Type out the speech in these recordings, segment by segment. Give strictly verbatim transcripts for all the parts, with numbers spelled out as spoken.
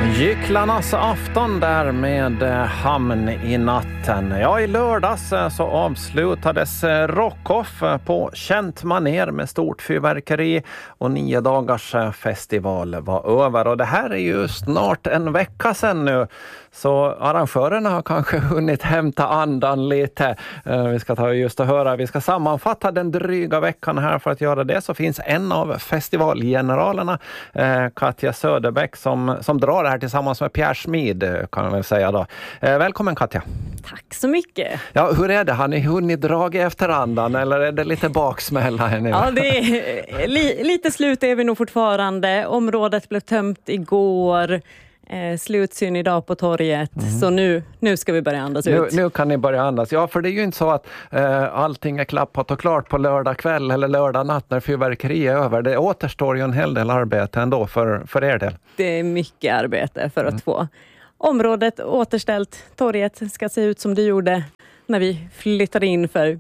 Gycklarnas afton där med Hamn i natten. Ja, i lördags så avslutades Rockoff på känt maner med stort fyrverkeri och nio dagars festival var över. Och det här är ju snart en vecka sedan nu. Så arrangörerna har kanske hunnit hämta andan lite. Vi ska ta just och höra. Vi ska sammanfatta den dryga veckan här. För att göra det så finns en av festivalgeneralerna, Katja Söderbäck, som, som drar det här tillsammans med Pierre Smid, kan man väl säga då. Välkommen Katja. Tack så mycket. Ja, hur är det? Har ni hunnit dra efter andan eller är det lite baksmälla här nu? Ja, det är li, lite slut är vi nog fortfarande. Området blev tömt igår. Eh, slutsyn idag på torget. Mm. Så nu, nu ska vi börja andas nu, ut. Nu kan ni börja andas. Ja, för det är ju inte så att eh, allting är klappat och klart på lördag kväll eller lördag natt när fyrverkeri är över. Det återstår ju en hel del arbete ändå för, för er del. Det är mycket arbete för att mm. få området återställt. Torget ska se ut som det gjorde när vi flyttade in för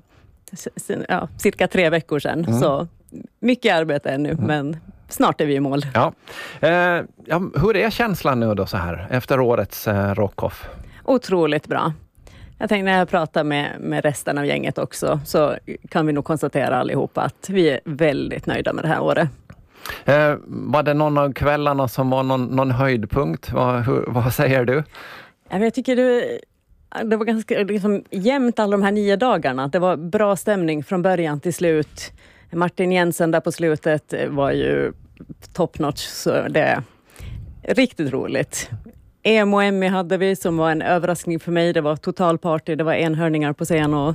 ja, cirka tre veckor sedan. Mm. Så mycket arbete ännu, mm. men snart är vi i mål. Ja. Eh, ja, hur är känslan nu då så här efter årets eh, Rockoff? Otroligt bra. Jag tänkte när jag pratar med, med resten av gänget också så kan vi nog konstatera allihopa att vi är väldigt nöjda med det här året. Eh, var det någon av kvällarna som var någon, någon höjdpunkt? Vad, hur, vad säger du? Ja, jag tycker det, det var ganska liksom, jämnt alla de här nio dagarna. Det var bra stämning från början till slut. Martin Jensen där på slutet var ju top notch, så det är riktigt roligt. Emo och Emmy hade vi som var en överraskning för mig. Det var totalparty, det var enhörningar på scen och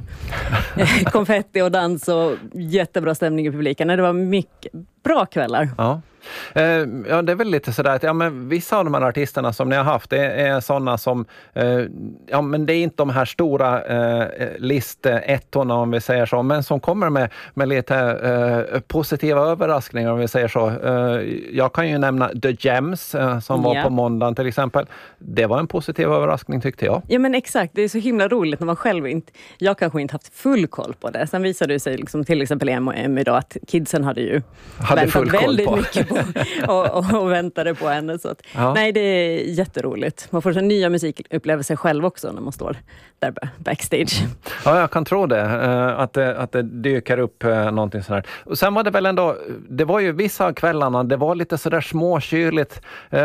konfetti och dans och jättebra stämning i publiken. Det var mycket bra kvällar. Ja. Eh, ja, det är väl lite sådär att ja, men vissa av de här artisterna som ni har haft det är sådana som eh, ja, men det är inte de här stora eh, listettorna om vi säger så, men som kommer med, med lite eh, positiva överraskningar om vi säger så. Eh, jag kan ju nämna The Gems eh, som var yeah. på måndagen till exempel. Det var en positiv överraskning tyckte jag. Ja, men exakt, det är så himla roligt när man själv inte, jag kanske inte haft full koll på det. Sen visade det sig liksom, till exempel Emo och Emmy idag att kidsen hade ju hade väntat väldigt på. mycket på och, och, och väntade på henne. Så att, ja. Nej, det är jätteroligt. Man får så nya musikupplevelser själv också när man står där backstage. Ja, jag kan tro det. Att det, att det dyker upp någonting sådär. Och sen var det väl ändå, det var ju vissa av kvällarna, det var lite sådär småkyligt,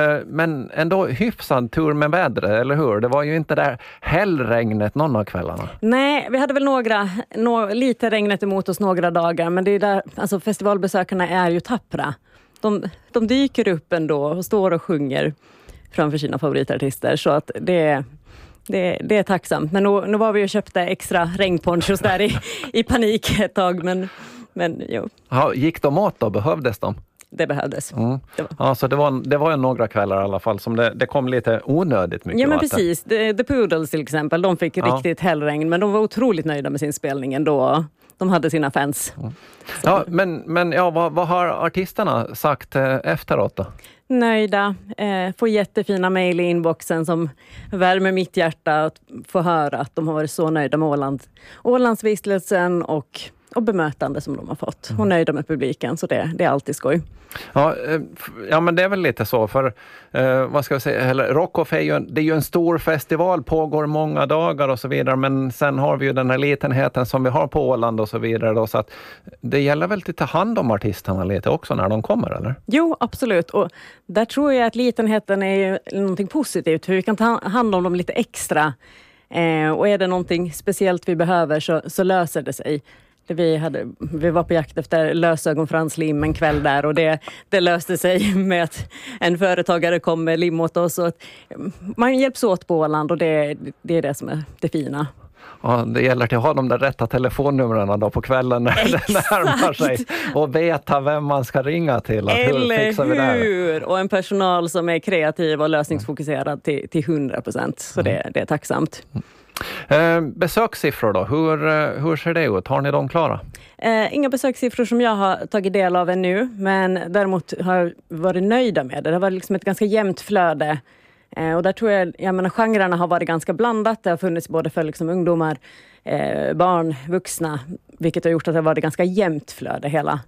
men ändå hyfsad tur med vädret, eller hur? Det var ju inte där hällregnet någon av kvällarna. Nej, vi hade väl några, nå, lite regnet emot oss några dagar, men det är där, alltså festivalbesökarna är ju tappra. De, de dyker upp ändå och står och sjunger framför sina favoritartister. Så att det, det, det är tacksamt. Men nu, nu var vi och köpte extra regnponchos där i, i panik ett tag. Men, men jo. Ja, gick de åt då? Behövdes de? Det behövdes. Mm. Det var. Ja, så det var, det var ju några kvällar i alla fall som det, det kom lite onödigt mycket. Ja, men vatten. precis. The, The Poodles till exempel, de fick ja. riktigt hällregn. Men de var otroligt nöjda med sin spelning ändå. De hade sina fans. Mm. Ja, men, men ja, vad, vad har artisterna sagt eh, efteråt då? Nöjda. Eh, får jättefina mejl i inboxen som värmer mitt hjärta att få höra att de har varit så nöjda med Åland. Ålandsvistelsen och, och bemötande som de har fått. Och nöjda med publiken, så det, det är alltid skoj. Ja, ja, men det är väl lite så för eh, vad ska jag säga, eller Rockoff är ju, det är ju en stor festival, pågår många dagar och så vidare, men sen har vi ju den här litenheten som vi har på Åland och så vidare då, så att det gäller väl att ta hand om artisterna lite också när de kommer, eller? Jo, absolut, och där tror jag att litenheten är ju någonting positivt, för vi kan ta hand om dem lite extra eh, och är det någonting speciellt vi behöver så, så löser det sig. Vi, hade, vi var på jakt efter lösögonfranslim en kväll där och det, det löste sig med att en företagare kom med lim åt oss. Och att man hjälps åt på Åland och det, det är det som är det fina. Ja, det gäller till att ha de där rätta telefonnumren då på kvällen när det närmar sig och veta vem man ska ringa till. Att Eller hur fixar vi det här? hur? Och en personal som är kreativ och lösningsfokuserad till, till hundra procent. Så det, det är tacksamt. Mm. Eh, besökssiffror då, hur, hur ser det ut? Har ni dem klara? Eh, inga besökssiffror som jag har tagit del av ännu, men däremot har jag varit nöjda med det. Det har varit liksom ett ganska jämnt flöde eh, och där tror jag, jag menar, genrerna har varit ganska blandat. Det har funnits både för liksom ungdomar, eh, barn, vuxna, vilket har gjort att det har varit ganska jämnt flöde hela,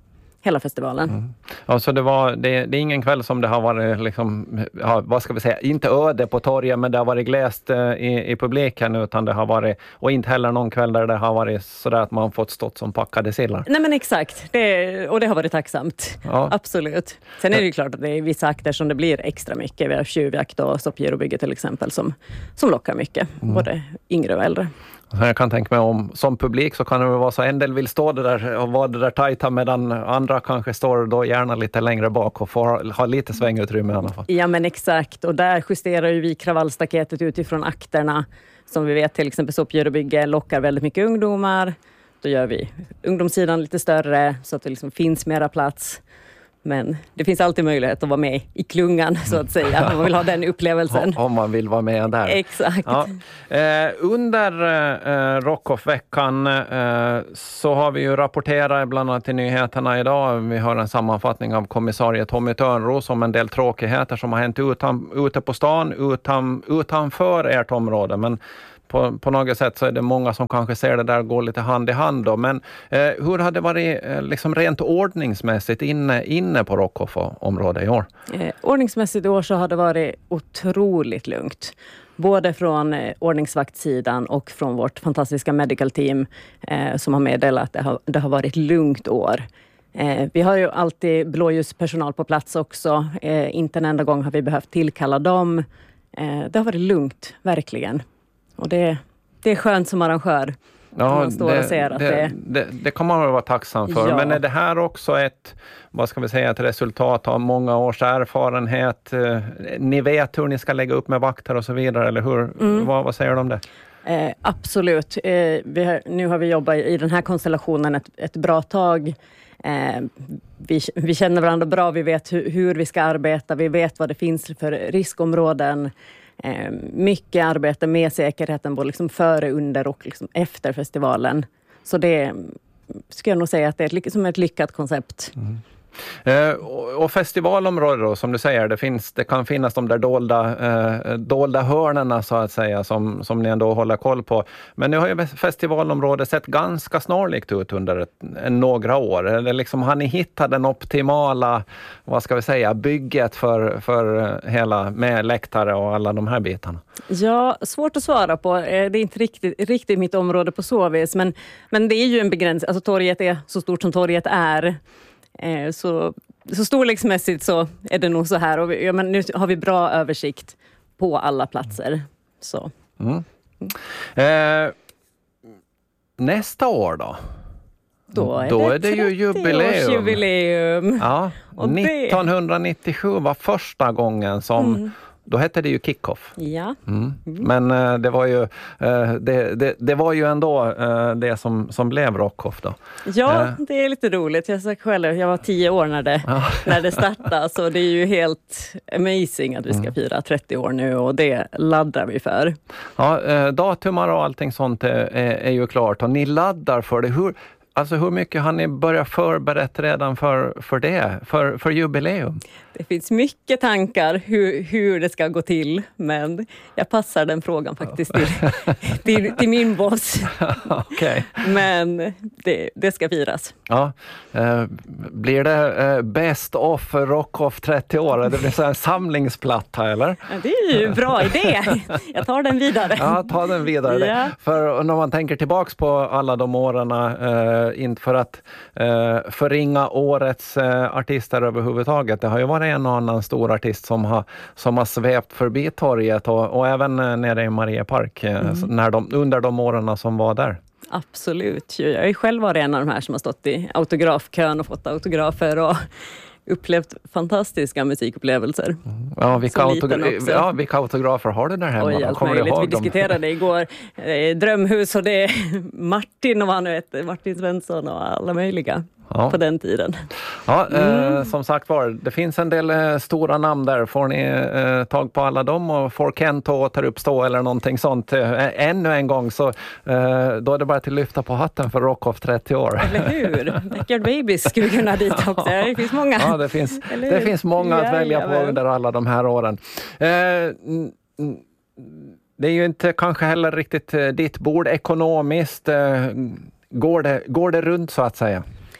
hela festivalen. Mm. Ja, så det, var, det, det är ingen kväll som det har varit, liksom, ja, vad ska vi säga, inte öde på torget, men det har varit gläst eh, i, i publiken, utan det har varit, och inte heller någon kväll där det har varit sådär att man fått stått som packade sillar. Nej men exakt, det, och det har varit tacksamt. Ja. Absolut. Sen är det ju klart att det är vissa akter som det blir extra mycket. Vi har tjuvjakt och stoppgirobygge till exempel som, som lockar mycket, mm. både yngre och äldre. Jag kan tänka mig om som publik så kan det vara så en del vill stå det där och vara det där tajta, medan andra kanske står då gärna lite längre bak och får ha lite svängutrymme i alla fall. Ja men exakt, och där justerar ju vi kravallstaketet utifrån akterna. Som vi vet till exempel stoppgirobygge lockar väldigt mycket ungdomar. Då gör vi ungdomssidan lite större så att det liksom finns mera plats. Men det finns alltid möjlighet att vara med i klungan så att säga, om man vill ha den upplevelsen. Om man vill vara med där. Exakt. Ja. Eh, under eh, Rockoff-veckan eh, så har vi ju rapporterat bland annat i nyheterna idag. Vi har en sammanfattning av kommissarie Tommy Törnros om en del tråkigheter som har hänt utan, ute på stan, utan, utanför ert område. Men På, på något sätt så är det många som kanske ser det där gå lite hand i hand då. Men eh, hur har det varit eh, liksom rent ordningsmässigt inne, inne på Rockoff-området i år? Eh, ordningsmässigt i år så har det varit otroligt lugnt. Både från eh, ordningsvaktssidan och från vårt fantastiska medical team eh, som har meddelat att det har, det har varit lugnt år. Eh, vi har ju alltid blåljuspersonal på plats också. Eh, inte en enda gång har vi behövt tillkalla dem. Eh, det har varit lugnt, verkligen. Och det, det är skönt som arrangör. Ja, man står det, och ser att det, det... Det, det kan man väl vara tacksam för. Ja. Men är det här också ett, vad ska vi säga, ett resultat av många års erfarenhet? Ni vet hur ni ska lägga upp med vakter och så vidare, eller hur? Mm. Vad, vad säger du om det? Eh, absolut. Eh, vi har, nu har vi jobbat i den här konstellationen ett, ett bra tag. Eh, vi, vi känner varandra bra, vi vet hur, hur vi ska arbeta, vi vet vad det finns för riskområden. Eh, mycket arbete med säkerheten både liksom före, under och liksom efter festivalen. Så det ska jag nog säga att det är ett, som ett lyckat koncept. Mm. Eh, och, och festivalområdet då, som du säger, det, finns, det kan finnas de där dolda, eh, dolda hörnerna så att säga som, som ni ändå håller koll på. Men nu har ju festivalområdet sett ganska snarlikt ut under ett, några år. Eller liksom, har ni hittat den optimala, vad ska vi säga, bygget för, för hela, med läktare och alla de här bitarna? Ja, svårt att svara på. Det är inte riktigt, riktigt mitt område på så vis. Men, men det är ju en begränsning. Alltså torget är så stort som torget är. Så, så storleksmässigt så är det nog så här. Och vi, ja, men nu har vi bra översikt på alla platser. Så. Mm. Mm. Eh, nästa år då? Då är, då det, är det ju jubileum. jubileum. Ja, nittonhundranittio var första gången som... Mm. Då hette det ju Kickoff. Ja. Mm. Men uh, det var ju uh, det, det, det var ju ändå uh, det som, som blev Rockoff då. Ja, uh. det är lite roligt. Jag sa själv, jag var tio år när det, uh. när det startade, så det är ju helt amazing att vi ska mm. fira trettio år nu, och det laddar vi för. Ja, uh, datumar och allting sånt är, är, är ju klart, och ni laddar för det. Hur Alltså hur mycket har ni börjat förberett redan för, för det, för, för jubileum? Det finns mycket tankar hur, hur det ska gå till, men jag passar den frågan faktiskt till, till, till min boss. Okay. Men det, det ska firas. Ja, eh, blir det eh, best of Rockoff trettio år? Det blir så en samlingsplatta, eller? Ja, det är ju en bra idé. Jag tar den vidare. Ja, ta den vidare. Ja. För när man tänker tillbaks på alla de åren, eh, inte för att eh, förringa årets eh, artister överhuvudtaget. Det har ju varit en och annan stor artist som har, som har svept förbi torget och, och även eh, nere i Mariepark eh, mm. när de, under de åren som var där. Absolut. Jag är själv varit en av de här som har stått i autografkön och fått autografer och upplevt fantastiska musikupplevelser. Ja, vilka, autogra- ja, vilka autografer har du där hemma? Oj, allt möjligt. Vi diskuterade igår eh, Drömhus, och det är Martin och han vet, Martin Svensson och alla möjliga. Ja. På den tiden. Ja, mm. eh, som sagt var, det finns en del eh, stora namn där. Får ni eh, tag på alla dem och får Kent återuppstå eller någonting sånt eh, ännu en gång, så eh, då är det bara till att lyfta på hatten för Rockoff trettio år. Eller hur? Backyard Babies skulle kunna dit också. Det finns många. Ja, det finns, det finns många att välja på under alla de här åren. Eh, n- n- det är ju inte kanske heller riktigt eh, ditt bord ekonomiskt. Eh, går, det, går det runt så att säga?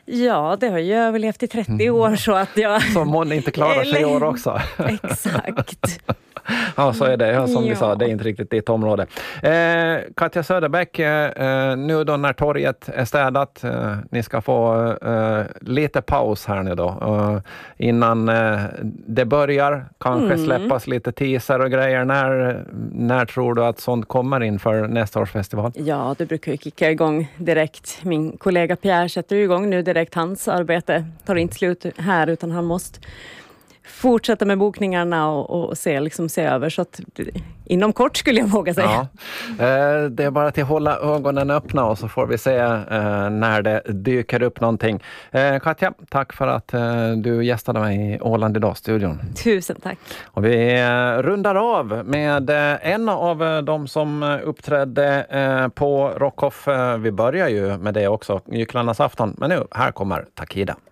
Ja, det har jag överlevt i trettio år så att jag... Så mån inte klarar sig i år också. Exakt. Ja, så är det. Ja, som ja. vi sa, det är inte riktigt ditt område. Eh, Katja Söderbäck, eh, nu då när torget är städat, eh, ni ska få eh, lite paus här nu då. Eh, innan eh, det börjar, kanske Mm. släppas lite teaser och grejer. När, när tror du att sånt kommer inför nästa års festival? Ja, det brukar ju kicka igång direkt. Min kollega Pierre sätter igång nu direkt. Hans arbete tar inte slut här utan han måste fortsätta med bokningarna och, och se, liksom, se över. Så att inom kort skulle jag våga säga. Ja. Eh, det är bara till att hålla ögonen öppna och så får vi se eh, när det dyker upp någonting. Eh, Katja, tack för att eh, du gästade mig i Åland idag-studion. Tusen tack. Och vi eh, rundar av med eh, en av eh, de som eh, uppträdde eh, på Rockoff. Eh, vi börjar ju med det också, Gycklarnas afton. Men nu, här kommer Takida.